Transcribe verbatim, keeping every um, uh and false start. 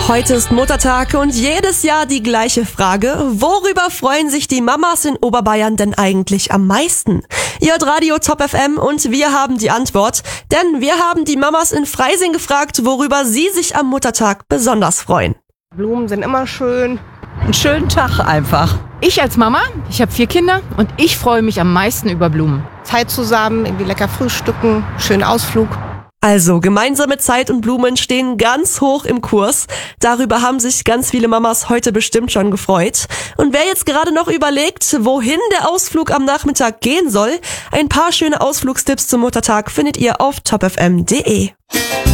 Heute ist Muttertag und jedes Jahr die gleiche Frage: Worüber freuen sich die Mamas in Oberbayern denn eigentlich am meisten? Ihr hört Radio Top F M und wir haben die Antwort, denn wir haben die Mamas in Freising gefragt, worüber sie sich am Muttertag besonders freuen. Blumen sind immer schön. Einen schönen Tag einfach. Ich als Mama, ich habe vier Kinder und ich freue mich am meisten über Blumen. Zeit zusammen, irgendwie lecker frühstücken, schönen Ausflug. Also, gemeinsame Zeit und Blumen stehen ganz hoch im Kurs. Darüber haben sich ganz viele Mamas heute bestimmt schon gefreut. Und wer jetzt gerade noch überlegt, wohin der Ausflug am Nachmittag gehen soll, ein paar schöne Ausflugstipps zum Muttertag findet ihr auf top f m punkt d e.